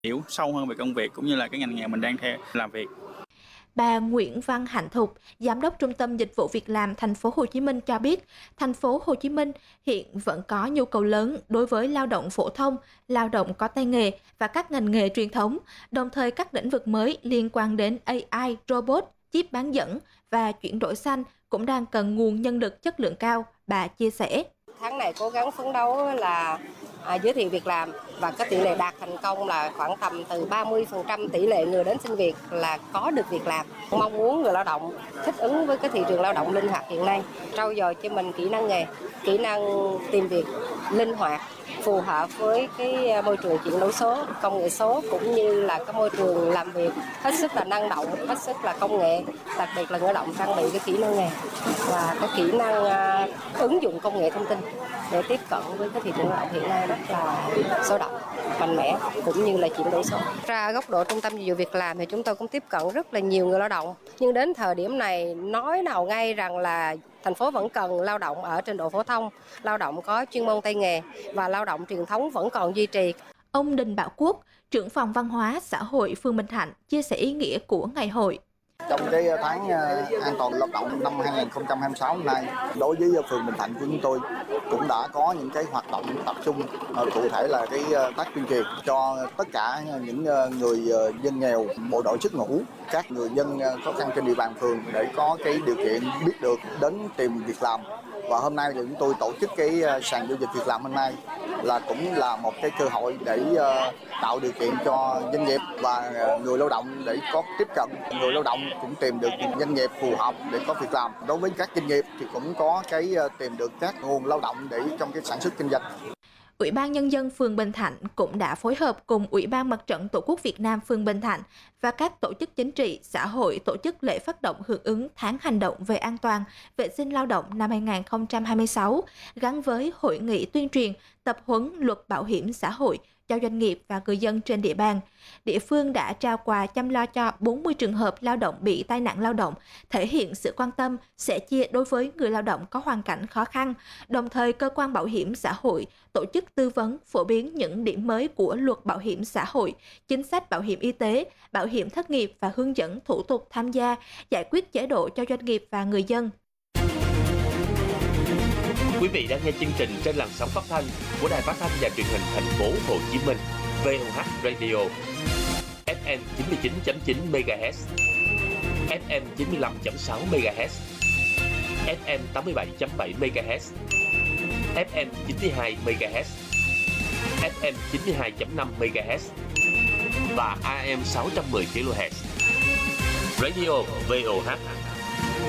hiểu sâu hơn về công việc cũng như là cái ngành nghề mình đang làm việc. Bà Nguyễn Văn Hạnh Thục, Giám đốc Trung tâm Dịch vụ Việc làm Thành phố Hồ Chí Minh cho biết, Thành phố Hồ Chí Minh hiện vẫn có nhu cầu lớn đối với lao động phổ thông, lao động có tay nghề và các ngành nghề truyền thống, đồng thời các lĩnh vực mới liên quan đến AI, robot, chip bán dẫn và chuyển đổi xanh cũng đang cần nguồn nhân lực chất lượng cao, bà chia sẻ. Tháng này cố gắng phấn đấu là giới thiệu việc làm và có tỷ lệ đạt thành công là khoảng tầm từ 30% tỷ lệ người đến xin việc là có được việc làm. Mong muốn người lao động thích ứng với cái thị trường lao động linh hoạt hiện nay, trau dồi cho mình kỹ năng nghề, kỹ năng tìm việc linh hoạt, phù hợp với cái môi trường chuyển đổi số, công nghệ số cũng như là cái môi trường làm việc hết sức là năng động, hết sức là công nghệ, đặc biệt là người lao động trang bị cái kỹ năng nghề và cái kỹ năng ứng dụng công nghệ thông tin để tiếp cận với cái thị trường lao động hiện nay rất là sôi động, mạnh mẽ cũng như là chuyển đổi số. Ra góc độ trung tâm dịch vụ việc làm thì chúng tôi cũng tiếp cận rất là nhiều người lao động, nhưng đến thời điểm này nói nào ngay rằng là thành phố vẫn cần lao động ở trình độ phổ thông, lao động có chuyên môn tay nghề và lao động truyền thống vẫn còn duy trì. Ông Đinh Bảo Quốc, trưởng phòng văn hóa xã hội phường Bình Thạnh, chia sẻ ý nghĩa của ngày hội. Trong cái tháng an toàn lao động năm 2026 này, đối với phường Bình Thạnh của chúng tôi cũng đã có những cái hoạt động tập trung, cụ thể là cái tác tuyên truyền cho tất cả những người dân nghèo, bộ đội xuất ngũ, các người dân khó khăn trên địa bàn phường để có cái điều kiện biết được đến tìm việc làm. Và hôm nay thì chúng tôi tổ chức cái sàn giao dịch việc làm hôm nay là cũng là một cái cơ hội để tạo điều kiện cho doanh nghiệp và người lao động để có tiếp cận. Người lao động cũng tìm được doanh nghiệp phù hợp để có việc làm. Đối với các doanh nghiệp thì cũng có cái tìm được các nguồn lao động để trong cái sản xuất kinh doanh. Ủy ban Nhân dân phường Bình Thạnh cũng đã phối hợp cùng Ủy ban Mặt trận Tổ quốc Việt Nam phường Bình Thạnh và các tổ chức chính trị, xã hội tổ chức lễ phát động hưởng ứng tháng hành động về an toàn, vệ sinh lao động năm 2026, gắn với hội nghị tuyên truyền, tập huấn luật bảo hiểm xã hội cho doanh nghiệp và người dân trên địa bàn. Địa phương đã trao quà chăm lo cho 40 trường hợp lao động bị tai nạn lao động, thể hiện sự quan tâm, sẻ chia đối với người lao động có hoàn cảnh khó khăn. Đồng thời, cơ quan bảo hiểm xã hội tổ chức tư vấn, phổ biến những điểm mới của luật bảo hiểm xã hội, chính sách bảo hiểm y tế, bảo hiểm thất nghiệp và hướng dẫn thủ tục tham gia, giải quyết chế độ cho doanh nghiệp và người dân. Quý vị đang nghe chương trình trên làn sóng phát thanh của Đài Phát thanh và Truyền hình Thành phố Hồ Chí Minh, VOH Radio, FM 99.9 MHz, FM 95.6 MHz, FM 87.7 MHz, FM 92 MHz, FM 92.5 MHz và AM 610 kHz. Radio VOH